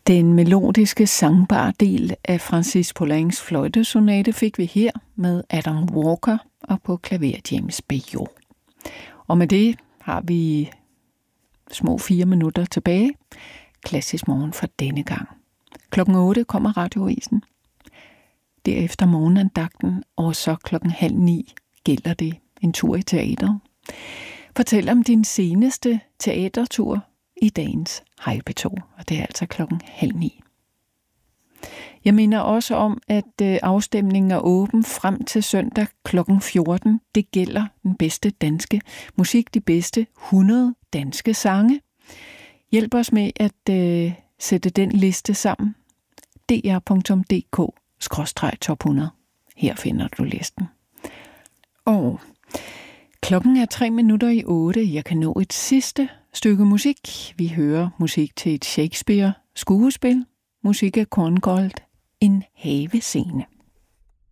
Den melodiske sangbare del af Francis Poulains fløjtesonate fik vi her med Adam Walker og på klaver James Bayou. Og med det har vi små 4 minutter tilbage. Klassisk morgen for denne gang. Klokken 8 kommer radioavisen. Derefter morgenandagten, og så 8:30 gælder det en tur i teateret. Fortæl om din seneste teatertur i dagens Hej P2, og det er altså 8:30. Jeg minder også om, at afstemningen er åben frem til søndag kl. 14. Det gælder den bedste danske musik, de bedste 100 danske sange. Hjælp os med at sætte den liste sammen. dr.dk/top 100. Her finder du listen. Og klokken er 8:03. Jeg kan nå et sidste stykke musik. Vi hører musik til et Shakespeare-skuespil. Musik af Korngold. En havescene.